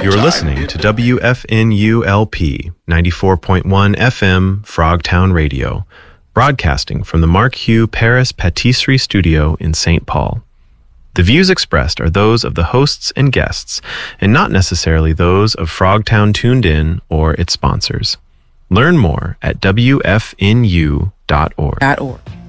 You're listening to WFNULP 94.1 FM Frogtown Radio, broadcasting from the Mark Hugh Paris Patisserie Studio in St. Paul. The views expressed are those of the hosts and guests, and not necessarily those of Frogtown Tuned In or its sponsors. Learn more at WFNU.org.